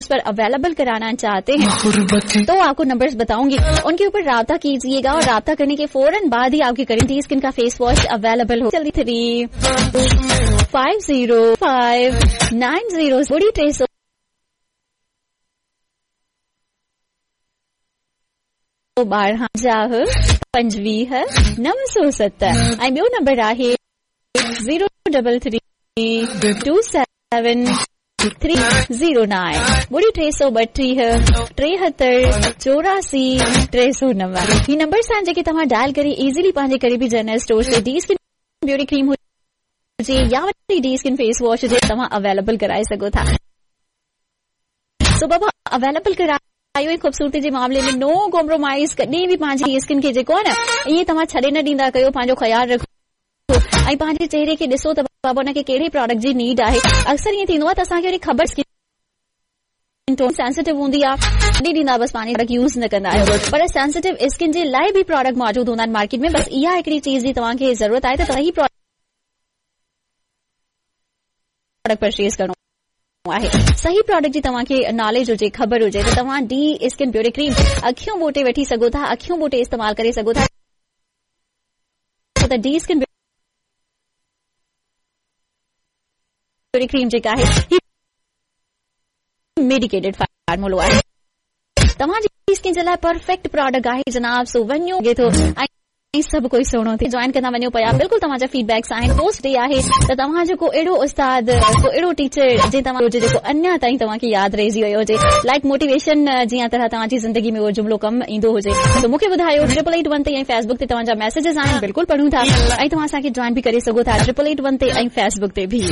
पर अवेलेबल कराना चाहते हैं तो आपको नंबर्स बताऊंगी, उनके ऊपर राब्ता कीजिएगा और राब्ता करने के फौरन बाद ही आपके करेंट स्किन का फेस वॉश अवेलेबल हो। जल्दी 350590 बड़ी 300 12 25 970 ऐं ॿियो नंबर आहे 03327 ॿुड़ी 332 73 84 309 ही नंबर्स आहिनि जेके तव्हां डायल करे इज़ीली पंहिंजे करीबी जनरल स्टोर ते डी स्किन ब्यूटी क्रीम हुजे या वरी डी स्किन फेस वॉश हुजे तव्हां अवेलेबल कराए सघो था। सो बाबा अवेलेबल करायो ऐं खूबसूरती जे मामले में नो कॉम्प्रोमाइज़ कॾहिं बि पंहिंजी स्किन खे जेको आहे न ईअं तव्हां छॾे न ॾींदा कयो, पंहिंजो ख़्यालु रखो ऐं पंहिंजे चेहरे खे ॾिसो त बाबा हुनखे कहिड़े प्रोडक्ट जी नीड आहे। अक्सर ईअं थींदो आहे त असांखे वरी ख़बर स्किन टोन सेंसिटिव हूंदी आहे, ॾेई ॾींदा बसि पंहिंजी प्रोडक्ट यूज़ न कंदा आहियो, पर सेंसिटिव स्किन जे लाइ बि प्रोडक्ट मौजूद हूंदा आहिनि मार्केट में। बसि इहा हिकिड़ी चीज़ जी तव्हांखे ज़रूरत आहे त सही प्रोडक्ट परचेज करणो आहे। सही प्रोडक्ट जी तव्हांखे नॉलेज हुजे, ख़बर हुजे त तव्हां डी स्किन ब्यूटी क्रीम अखियूं ॿोटे वठी सघो था, अखियूं ॿोटे इस्तेमाल करे सघो था। त डी स्किन ब्यूटी क्रीम जेका आहे मेडिकेटेड फार्मूलो आहे, तव्हांजी स्किन जे लाइ परफेक्ट प्रोडक्ट आहे जनाब। सो वञो थो ऐं सभु कोई सुहिणो थिए, जॉइन कंदा वञो पिया। बिल्कुलु तव्हांजा फीडबैक्स आहिनि। पोस्ट डे आहे त तव्हां जेको अहिड़ो उस्ताद को अहिड़ो टीचर जे तव्हां हुजे जेको अञा ताईं तव्हांखे यादि रहिजी वियो हुजे, लाइक मोटिवेशन जीअं तरह तव्हांजी ज़िंदगी में उहो जुमिलो कमु ईंदो हुजे त मूंखे ॿुधायो। 8881 ते ऐं फेसबुक ते तव्हांजा मैसेजेस आहिनि, बिल्कुलु पढ़ूं था ऐं तव्हां असांखे जॉइन बि करे सघो था 8881 ते ऐं फेसबुक ते बि।